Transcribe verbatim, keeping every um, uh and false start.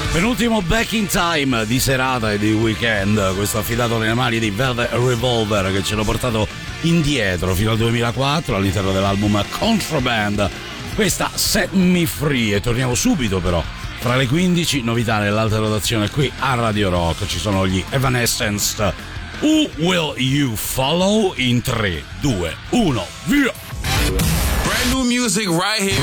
Penultimo Back in Time di serata e di weekend, questo affidato nelle mani di Velvet Revolver che ce l'ho portato indietro fino al duemilaquattro all'interno dell'album Contraband. Questa Set Me Free, e torniamo subito però fra le quindici, novità nell'alta rotazione qui a Radio Rock. Ci sono gli Evanescence, Who Will You Follow, in tre, due, uno, via! Brand new music right here.